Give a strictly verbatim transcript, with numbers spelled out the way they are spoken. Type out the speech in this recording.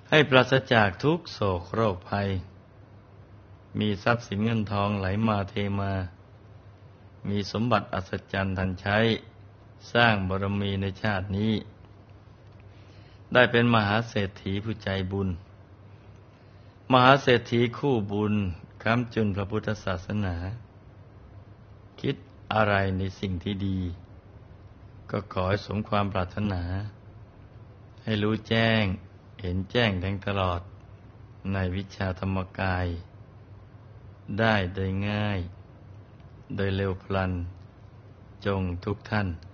ให้ปราศจากทุกโศกโรคภัยมีทรัพย์สินเงินทองไหลมาเทมามีสมบัติอัศจรรย์ทันใช้สร้างบารมีในชาตินี้ได้เป็นมหาเศรษฐีผู้ใจบุญมหาเศรษฐีคู่บุญค้ำจุนพระพุทธศาสนาคิดอะไรในสิ่งที่ดีก็ขอให้สมความปรารถนาให้รู้แจ้งเห็นแจ้งแทงตลอดในวิชาธรรมกายได้โดยง่ายโดยเร็วพลันจงทุกท่าน